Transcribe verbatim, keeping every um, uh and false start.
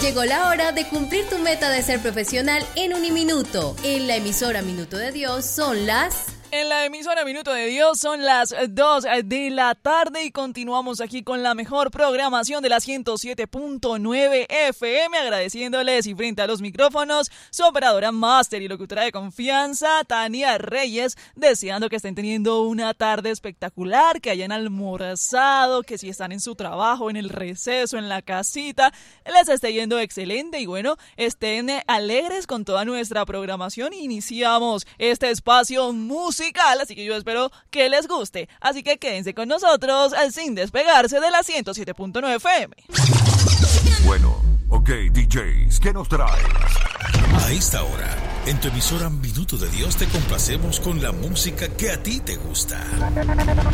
Llegó la hora de cumplir tu meta de ser profesional en Uniminuto. En la emisora Minuto de Dios son las... En la emisora Minuto de Dios son las dos de la tarde y continuamos aquí con la mejor programación de la ciento siete punto nueve F M, agradeciéndoles y frente a los micrófonos su operadora máster y locutora de confianza, Tania Reyes, deseando que estén teniendo una tarde espectacular, que hayan almorzado, que si están en su trabajo, en el receso, en la casita, les esté yendo excelente y bueno, estén alegres con toda nuestra programación. Iniciamos este espacio música musical, así que yo espero que les guste. Así que quédense con nosotros sin despegarse de la ciento siete punto nueve F M. Bueno, ok, D Js, ¿qué nos traes? A esta hora, en tu emisora Minuto de Dios te complacemos con la música que a ti te gusta.